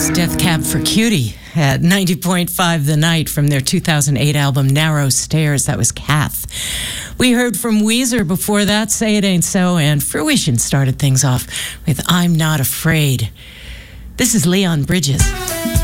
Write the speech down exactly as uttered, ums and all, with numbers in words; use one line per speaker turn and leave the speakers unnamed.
Death Cab for Cutie at ninety point five The Night from their two thousand eight album Narrow Stairs. That was Kath. We heard from Weezer before that, Say It Ain't So, and Fruition started things off with I'm Not Afraid. This is Leon Bridges.